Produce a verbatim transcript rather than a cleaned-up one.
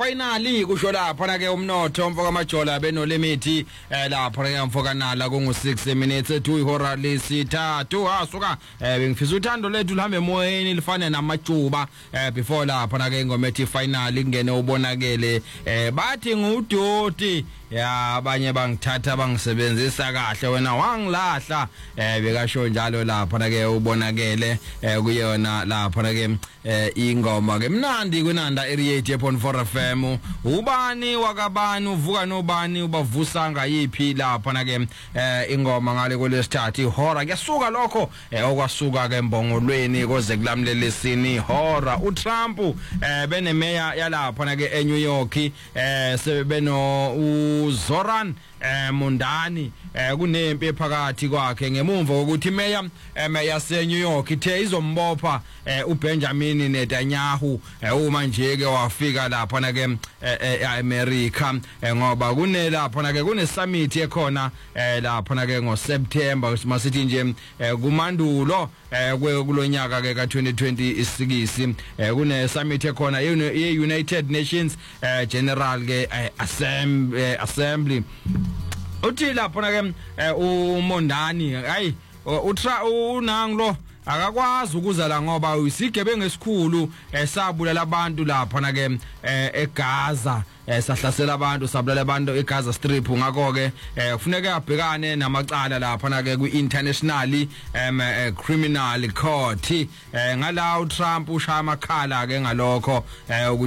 finally kusho lapha na ke umnotho mfoka majola benolimithi lapha ke mfoka nala kungu six minutes to ihora lesithathu asuka bengifisa uthando lethu lihambe emoyeni lifane namajuba before lapha na ke ngomethi finally ngene ubonakele bathi ngudoti ya abanye bangithatha bangisebenzisa kahle wena wangilahla bekasho njalo lapha na ke ubonakele kuyona lapha na ke ingoma ke mnandi kunanda eighty-eight point four F M ubani wakabani uvuka nobani ubavusa ngayiphi lapha na ke ingoma ngale kolesithathu ihora kuyasuka lokho okwasuka ke mbongolweni koze kulamlelesini ihora uTrump benemeya yalapha na ke eNew York sebeno uZoran Mundani kunempi ephakathi kwakhe ngemumva ukuthi imeya yase New York ithe izombopha uBenjamin Netanyahu uma nje ke wafika lapha na ke eAmerica ngoba kune lapha na ke kune summit ekhona lapha na ke ngoSeptember masithi nje kumandulo kulonyaka ke ka twenty twenty-six kune summit ekhona ye-United Nations General ke Assembly uthi lapha na ke uMondani hayi utra unanglo akakwazi ukuzala ngoba uyisigebengu esikhulu esabulala abantu lapha na ke eGaza sahlasela abantu sabulala abantu eGaza Strip ngakho ke kufuneka abhekane namacala lapha na ke kwi-international criminal court ngala uTrump ushaya amakhala ke ngalokho